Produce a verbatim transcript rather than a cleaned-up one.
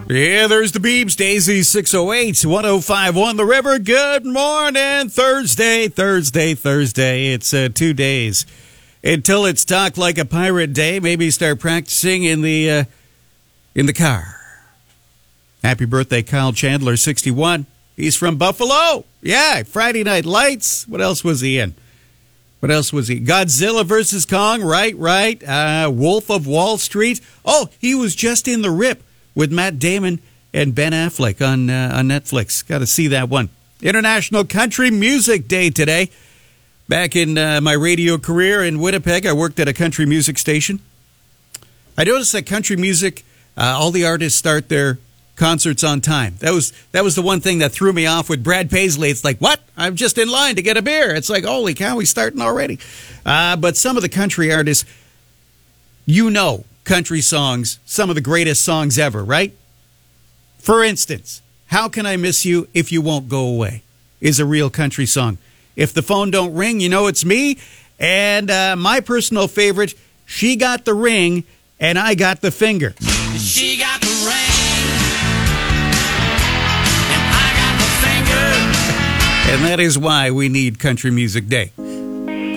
Yeah, there's the Beebs. Daisy six oh eight, one oh five one The River. Good morning. Thursday, Thursday, Thursday. It's uh, two days until it's Talk Like a Pirate Day. Maybe start practicing in the uh, in the car. Happy birthday, Kyle Chandler, sixty-one. He's from Buffalo. Yeah, Friday Night Lights. What else was he in? What else was he? Godzilla versus Kong. Right, right. Uh, Wolf of Wall Street. Oh, he was just in The Rip with Matt Damon and Ben Affleck on uh, on Netflix. Got to see that one. International Country Music Day today. Back in uh, my radio career in Winnipeg, I worked at a country music station. I noticed that country music, uh, all the artists start their concerts on time. That was that was the one thing that threw me off with Brad Paisley. It's like, what? I'm just in line to get a beer. It's like, holy cow, we starting already. Uh, but some of the country artists, you know, country songs, some of the greatest songs ever, right? For instance, How Can I Miss You If You Won't Go Away is a real country song. If the phone don't ring, you know it's me. And uh, my personal favorite, She Got the Ring and I Got the Finger. She got the ring and I got the finger. And that is why we need Country Music Day.